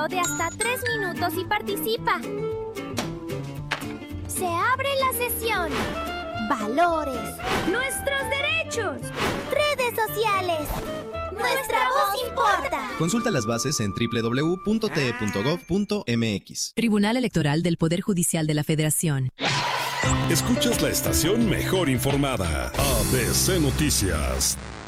de hasta 3 minutos y participa. Se abre la sesión. Valores. Nuestros derechos. Redes sociales. Nuestra voz importa. Consulta las bases en www.te.gov.mx. Tribunal Electoral del Poder Judicial de la Federación. Escuchas la estación mejor informada. ABC Noticias.